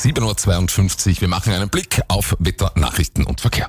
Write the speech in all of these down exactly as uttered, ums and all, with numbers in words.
sieben Uhr zweiundfünfzig. Wir machen einen Blick auf Wetter, Nachrichten und Verkehr.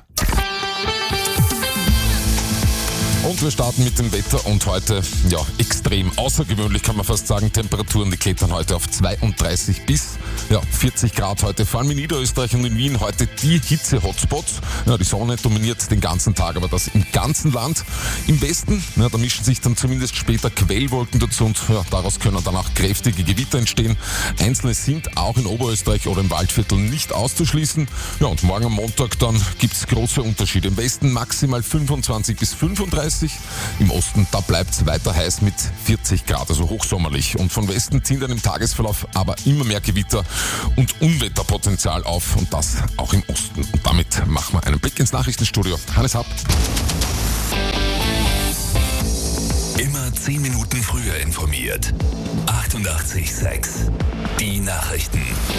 Und wir starten mit dem Wetter und heute, ja, extrem außergewöhnlich kann man fast sagen. Temperaturen, die klettern heute auf zweiunddreißig bis ja, vierzig Grad heute. Vor allem in Niederösterreich und in Wien heute die Hitze-Hotspots. Ja, die Sonne dominiert den ganzen Tag, aber das im ganzen Land. Im Westen, ja, da mischen sich dann zumindest später Quellwolken dazu und ja, daraus können dann auch kräftige Gewitter entstehen. Einzelne sind auch in Oberösterreich oder im Waldviertel nicht auszuschließen. Ja, und morgen am Montag dann gibt's große Unterschiede. Im Westen maximal fünfundzwanzig bis fünfunddreißig. Im Osten, da bleibt es weiter heiß mit vierzig Grad, also hochsommerlich. Und von Westen ziehen dann im Tagesverlauf aber immer mehr Gewitter und Unwetterpotenzial auf und das auch im Osten. Und damit machen wir einen Blick ins Nachrichtenstudio. Hannes Happ. Immer zehn Minuten früher informiert. achtundachtzig Komma sechs. Die Nachrichten.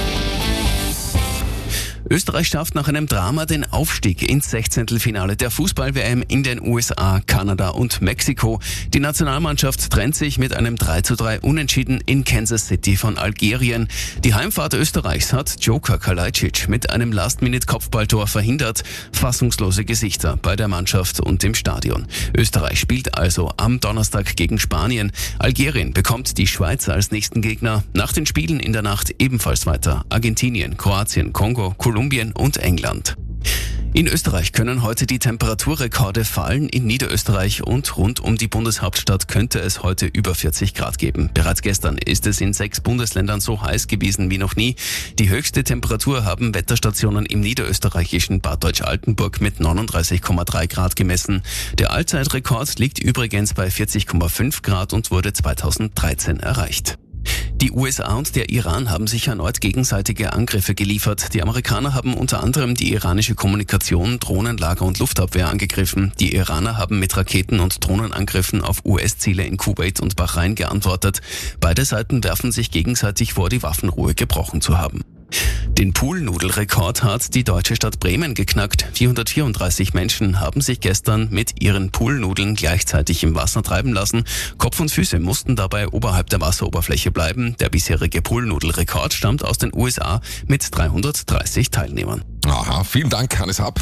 Österreich schafft nach einem Drama den Aufstieg ins Sechzehntelfinale der Fußball-W M in den U S A, Kanada und Mexiko. Die Nationalmannschaft trennt sich mit einem drei zu drei Unentschieden in Kansas City von Algerien. Die Heimfahrt Österreichs hat Joker Kalajdzic mit einem Last-Minute-Kopfballtor verhindert. Fassungslose Gesichter bei der Mannschaft und im Stadion. Österreich spielt also am Donnerstag gegen Spanien. Algerien bekommt die Schweiz als nächsten Gegner. Nach den Spielen in der Nacht ebenfalls weiter Argentinien, Kroatien, Kongo, Kolumbien und England. In Österreich können heute die Temperaturrekorde fallen. In Niederösterreich und rund um die Bundeshauptstadt könnte es heute über vierzig Grad geben. Bereits gestern ist es in sechs Bundesländern so heiß gewesen wie noch nie. Die höchste Temperatur haben Wetterstationen im niederösterreichischen Bad Deutsch-Altenburg mit neununddreißig Komma drei Grad gemessen. Der Allzeitrekord liegt übrigens bei vierzig Komma fünf Grad und wurde zweitausenddreizehn erreicht. Die U S A und der Iran haben sich erneut gegenseitige Angriffe geliefert. Die Amerikaner haben unter anderem die iranische Kommunikation, Drohnenlager und Luftabwehr angegriffen. Die Iraner haben mit Raketen- und Drohnenangriffen auf U S-Ziele in Kuwait und Bahrain geantwortet. Beide Seiten werfen sich gegenseitig vor, die Waffenruhe gebrochen zu haben. Den Poolnudelrekord hat die deutsche Stadt Bremen geknackt. vierhundertvierunddreißig Menschen haben sich gestern mit ihren Poolnudeln gleichzeitig im Wasser treiben lassen. Kopf und Füße mussten dabei oberhalb der Wasseroberfläche bleiben. Der bisherige Poolnudelrekord stammt aus den U S A mit dreihundertdreißig Teilnehmern. Aha, vielen Dank, Hannes Happ.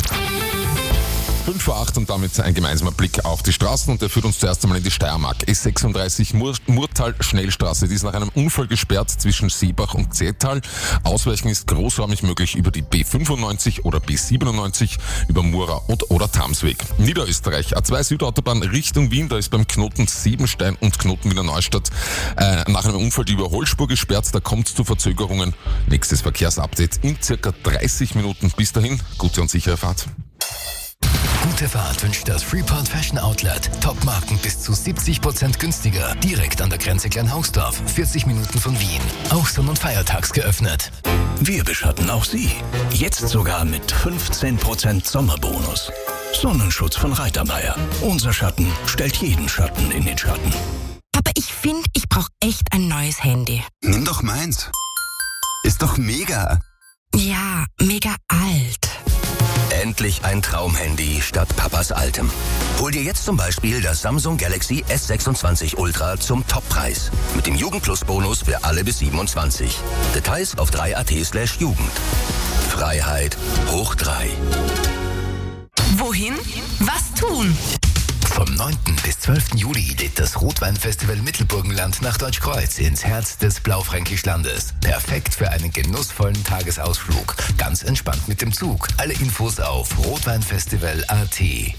fünf vor acht und damit ein gemeinsamer Blick auf die Straßen und der führt uns zuerst einmal in die Steiermark. S sechsunddreißig Mur- Murtal-Schnellstraße, die ist nach einem Unfall gesperrt zwischen Seebach und Zetal. Ausweichen ist großräumig möglich über die B fünfundneunzig oder B siebenundneunzig, über Mura und oder Tamsweg. Niederösterreich, A zwei Südautobahn Richtung Wien, da ist beim Knoten Siebenstein und Knoten Wiener Neustadt äh, nach einem Unfall die Überholspur gesperrt, da kommt es zu Verzögerungen. Nächstes Verkehrsupdate in circa dreißig Minuten. Bis dahin, gute und sichere Fahrt. Gute Fahrt wünscht das Freeport Fashion Outlet. Top-Marken bis zu siebzig Prozent günstiger. Direkt an der Grenze Kleinhausdorf, vierzig Minuten von Wien. Auch sonn- und feiertags geöffnet. Wir beschatten auch Sie. Jetzt sogar mit fünfzehn Prozent Sommerbonus. Sonnenschutz von Reitermeier. Unser Schatten stellt jeden Schatten in den Schatten. Papa, ich finde, ich brauche echt ein neues Handy. Nimm doch meins. Ist doch mega. Ja, mega alt. Endlich ein Traumhandy statt Papas altem. Hol dir jetzt zum Beispiel das Samsung Galaxy S sechsundzwanzig Ultra zum Toppreis. Mit dem Jugendplus-Bonus für alle bis siebenundzwanzig. Details auf drei punkt at slash Jugend. Freiheit hoch drei. Wohin? Was tun? Vom neunten bis zwölften Juli lädt das Rotweinfestival Mittelburgenland nach Deutschkreuz ins Herz des Blaufränkischlandes. Perfekt für einen genussvollen Tagesausflug. Ganz entspannt mit dem Zug. Alle Infos auf rotweinfestival punkt at.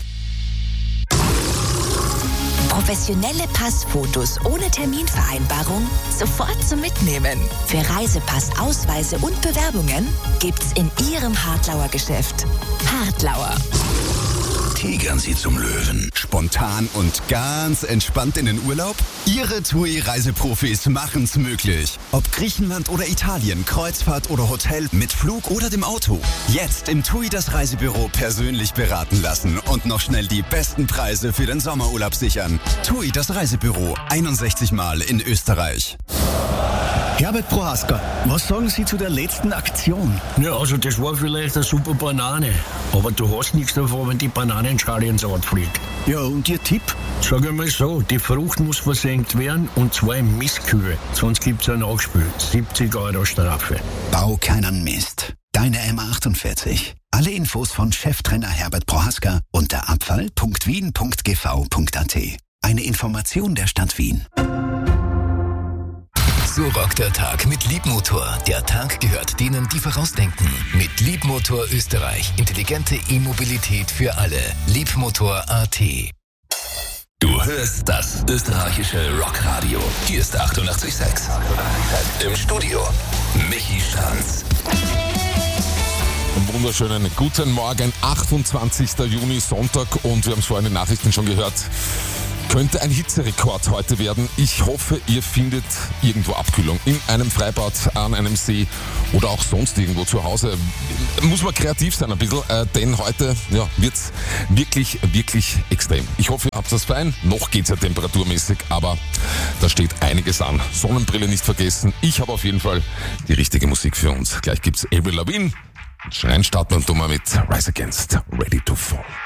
Professionelle Passfotos ohne Terminvereinbarung sofort zum Mitnehmen. Für Reisepass, Ausweise und Bewerbungen gibt's in Ihrem Hartlauer Geschäft. Hartlauer. Tigern Sie zum Löwen. Spontan und ganz entspannt in den Urlaub? Ihre T U I-Reiseprofis machen's möglich. Ob Griechenland oder Italien, Kreuzfahrt oder Hotel, mit Flug oder dem Auto. Jetzt im T U I das Reisebüro persönlich beraten lassen und noch schnell die besten Preise für den Sommerurlaub sichern. T U I das Reisebüro, einundsechzig Mal in Österreich. Herbert Prohaska, was sagen Sie zu der letzten Aktion? Ja, also das war vielleicht eine super Banane, aber du hast nichts davon, wenn die Bananenschale ins Ort fliegt. Ja, und Ihr Tipp? Sag einmal so, die Frucht muss versenkt werden und zwar im Mistkühe, sonst gibt's ein Nachspiel. siebzig Euro Strafe. Bau keinen Mist. Deine M achtundvierzig. Alle Infos von Cheftrainer Herbert Prohaska unter abfall punkt wien punkt g v punkt a t. Eine Information der Stadt Wien. So rockt der Tag mit Liebmotor. Der Tag gehört denen, die vorausdenken. Mit Liebmotor Österreich. Intelligente E-Mobilität für alle. Liebmotor Punkt a t. Du hörst das österreichische Rockradio. Hier ist achtundachtzig Komma sechs. Im Studio Michi Stranz. Einen wunderschönen guten Morgen, achtundzwanzigster Juni, Sonntag, und wir haben es vorhin in den Nachrichten schon gehört. Könnte ein Hitzerekord heute werden. Ich hoffe, ihr findet irgendwo Abkühlung. In einem Freibad, an einem See oder auch sonst irgendwo zu Hause. Muss man kreativ sein ein bisschen, äh, denn heute ja, wird's wirklich, wirklich extrem. Ich hoffe, ihr habt das fein. Noch geht's ja temperaturmäßig, aber da steht einiges an. Sonnenbrille nicht vergessen. Ich habe auf jeden Fall die richtige Musik für uns. Gleich gibt's Avril Lavigne. Rein starten und tun wir mit Rise Against, Ready to Fall.